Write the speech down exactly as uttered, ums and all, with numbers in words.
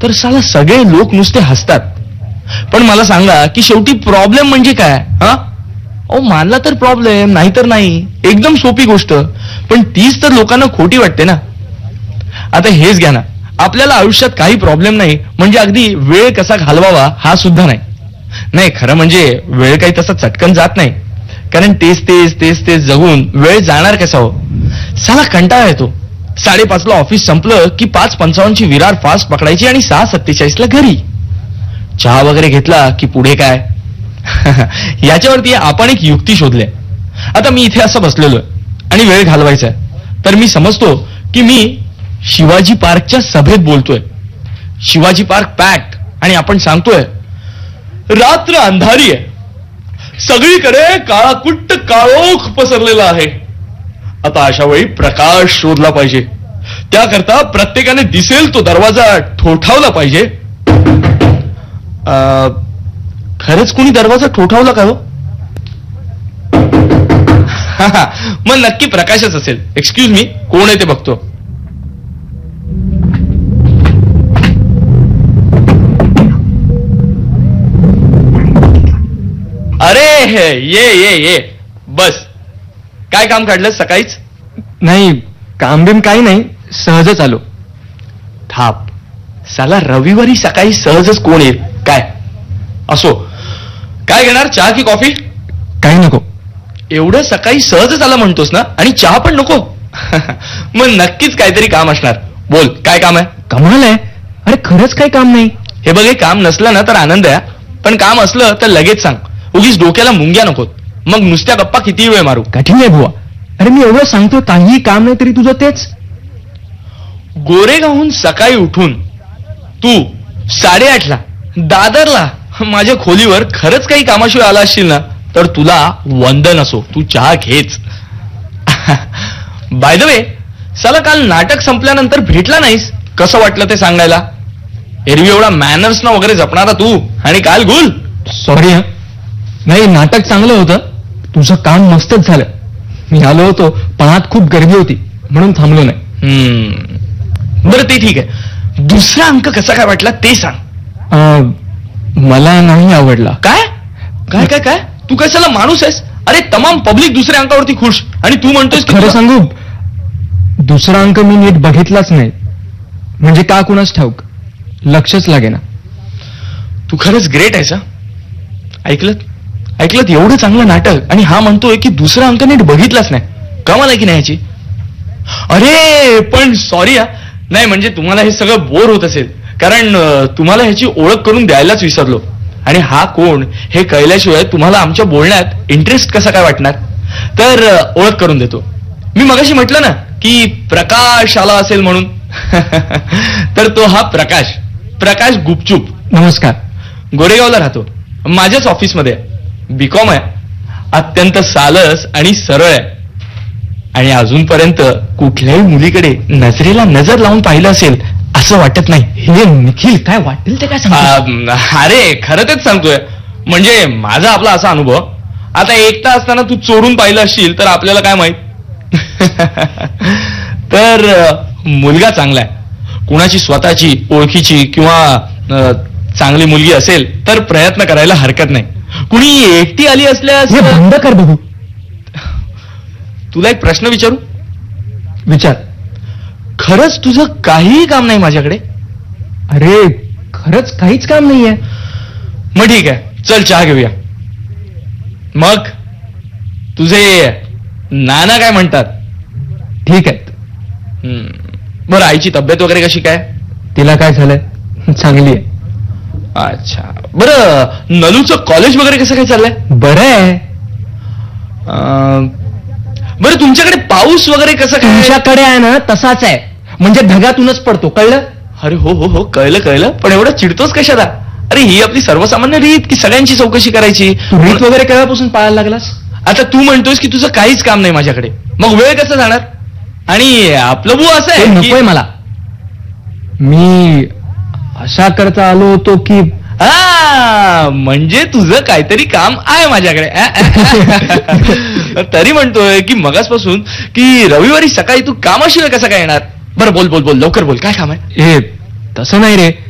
तर साला सगळे लोक नुसते हसतात. पण मला सांगा की शेवटी प्रॉब्लेम म्हणजे काय? हा अहो, मानला तर प्रॉब्लेम, नाही तर नाही. एकदम सोपी गोष्ट, पण तीच तर लोकांना खोटी वाटते ना. आता हेच घ्या ना, आपल्याला आयुष्यात काही प्रॉब्लेम नाही म्हणजे अगदी वेळ कसा घालवावा हा सुद्धा नाही. नाही, खरं म्हणजे वेळ काही तसा चटकन जात नाही, कारण तेच तेच तेच तेच जगून वेळ जाणार कसा हो. साला कंटाळा येतो. साडेपाचला ऑफिस संपलं की पाच पंचावन्नची विरार फास्ट पकडायची आणि सहा सत्तेचाळीसला घरी. चहा वगैरे घेतला की पुढे काय? याच्यावरती आपण एक युक्ती शोधली. आता मी इथे असं बसलेलो आणि वेळ घालवायचा आहे, तर मी समजतो की मी शिवाजी पार्कच्या सभेत बोलतोय. शिवाजी पार्क पॅक्ड आणि आपण सांगतोय रात्र अंधारी आहे, सगळीकडे काळाकुट्ट काळोख पसरलेला आहे. आता अशा वेळी प्रकाश शोधला पाहिजे. त्याकरता प्रत्येकाने दिसेल तो दरवाजा ठोठावला पाहिजे. खरंच कोणी दरवाजा ठोठावला का हो? मग नक्की प्रकाशच असेल. एक्सक्यूज मी, कोण आहे ते बघतो. अरे ये ये ये बस. काय काम काढलं सकाळीच? नाही, काम बिम काही नाही, सहजच आलो. थाप साला, रविवारी सकाळी सहजच कोण येईल काय? असो, काय घेणार, चहा की कॉफी? काही नको. एवढं सकाळी सहजच आला म्हणतोस ना, आणि चहा पण नको? मग नक्कीच काहीतरी काम असणार. बोल, काय काम आहे? कमाल आहे. अरे खरंच काही काम नाही. हे बघ, हे काम नसलं ना तर आनंद आहे, पण काम असलं तर लगेच सांग. उगीच डोक्याला मुंग्या नकोत, मग नुसत्या गप्पा किती वेळ मारू. कठीण आहे बुवा. अरे मी एवढं सांगतो, काहीही काम नाही तरी तुझं तेच. गोरेगावहून सकाळी उठून तू साडेआठला दादरला माझ्या खोलीवर खरंच काही कामाशिवाय आला असशील ना, तर तुला वंदन असो, तू चहा घेच. बाय द वे, साला काल नाटक संपल्यानंतर भेटला नाहीस, कसं वाटलं ते सांगायला? एरवी एवढा मॅनर्स ना वगैरे जपणारा तू, आणि काल गुल. सॉरी हा. नाही, नाटक चांगलं होतं, तुझं काम मस्तच झालं. मी आलो होतो पण आत खूप गर्दी होती म्हणून थांबलो नाही. हम्म बरं, ते ठीक आहे. दुसरा अंक कसा काय वाटला ते सांग. मला नाही आवडला. काय काय काय काय तू कशाला माणूस आहेस? अरे तमाम पब्लिक दुसऱ्या अंकावरती खुश, आणि तू म्हणतोस? खरं सांगू, दुसरा अंक मी नीट बघितलाच नाही. म्हणजे का कुणाच ठाऊक, लक्षच लागेना. तू खरंच ग्रेट आहेस. ऐकलं ऐकलं एवढं चांगलं नाटक, आणि हा म्हणतोय की दुसरा अंक नीट बघितलाच नाही. कमाल आहे की नाही याची? अरे पण सॉरी हा, नाही म्हणजे तुम्हाला हे सगळं बोर होत असेल, कारण तुम्हाला ह्याची ओळख करून द्यायलाच विसरलो. आणि हा कोण हे कळल्याशिवाय तुम्हाला आमच्या बोलण्यात इंटरेस्ट कसा काय वाटणार? तर ओळख करून देतो. मी मगाशी म्हटलं ना की प्रकाश आला असेल म्हणून. तर तो हा प्रकाश प्रकाश गुपचूप. नमस्कार. गोरेगावला राहतो, माझ्याच ऑफिसमध्ये. बीकॉम आहे, अत्यंत सालस आणि सरळ आहे, आणि अजूनपर्यंत कुठल्याही मुलीकडे नजरेला नजर लावून पाहिलं असेल असं वाटत नाही. हे निखिल, काय वाटेल ते काय सांग. अरे खरं तेच सांगतोय, म्हणजे माझा आपला असा अनुभव. आता एकटा असताना तू चोरून पाहिलं असशील तर आपल्याला काय माहित. तर मुलगा चांगला आहे, कुणाची स्वतःची ओळखीची किंवा चांगली मुलगी असेल तर प्रयत्न करायला हरकत नाही. कुणी एकटी आली असल्यास बंद कर बघू. तुला एक प्रश्न विचारू? विचार. खरंच तुझं काहीही काम नाही माझ्याकडे? अरे खरंच काहीच काम नाहीये. मग ठीक आहे, चल चहा घेऊया. मग तुझे नाना काय म्हणतात? ठीक आहे. बरं, आईची तब्येत वगैरे कशी काय? तिला काय झालंय? चांगली आहे. अच्छा. बरं, नलूचं कॉलेज वगैरे कसं काय चाललंय? बरं आहे. बरं, तुमच्याकडे पाऊस वगैरे कसं काय? तुमच्याकडे आहे ना तसाच आहे, म्हणजे ढगातूनच पडतो, कळलं? अरे हो हो हो, कळलं कळलं, पण एवढं चिडतोस कशाला? अरे ही आपली सर्वसामान्य रीत की सगळ्यांची चौकशी करायची. तू रीत वगैरे केव्हापासून पाळायला लागलास? आता तू म्हणतोस की तुझं काहीच काम नाही माझ्याकडे, मग वेळ कसं जाणार? आणि आपलं बुवा असं आहे, नकोय मला. मी अशा करता आलो होतो की हा म्हणजे तुझं काहीतरी काम आहे माझ्याकडे. तरी म्हणतोय की मगासपासून की रविवारी सकाळी तू कामाशिवाय कसं काय येणार? बरं बोल बोल बोल लवकर बोल, काय काम आहे? हे तसं नाही रे,